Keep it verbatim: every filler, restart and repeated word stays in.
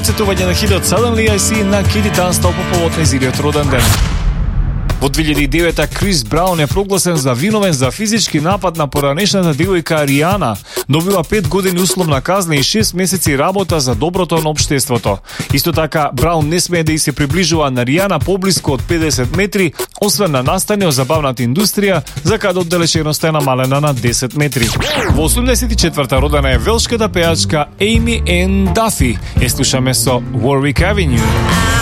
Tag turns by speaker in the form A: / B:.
A: подсетување на хитот Suddenly I See на Кити Данстал по повод нејзиниот роден ден. Во две илјади и девета Крис Браун е прогласен за виновен за физички напад на поранешната девојка Ријана. Добива пет години условна казна и шест месеци работа за доброто на општеството. Исто така, Браун не смее да и се приближува на Ријана поблиску од педесет метри, освен на настани од забавната индустрија, за каде оддалеченоста е намалена на десет метри. Во осумдесет и четврта родена е велшката пеачка Amy Ann Duffy. Е слушаме со Warwick Avenue.